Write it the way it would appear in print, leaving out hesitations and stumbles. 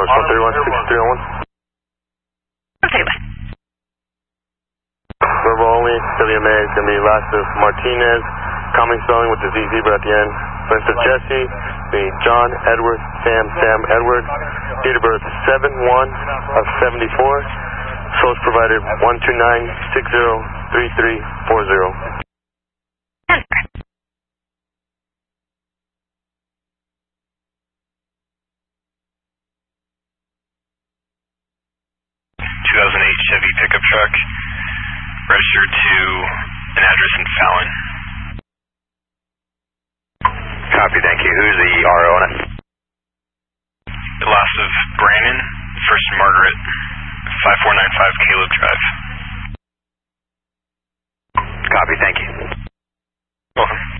Northwest 131, 6301. Okay, bye. Verbal only, WMA is going to be last of Martinez, common spelling with the Z zebra at the end. First of Jesse, the John Edward, Sam Edward, date of birth 7/1/74, source provided 129603340. 2008 Chevy pickup truck, registered to an address in Fallon. Copy, thank you. Who's the RO on it? The last of Brandon, First Margaret, 5495 Caleb Drive. Copy, thank you. Welcome.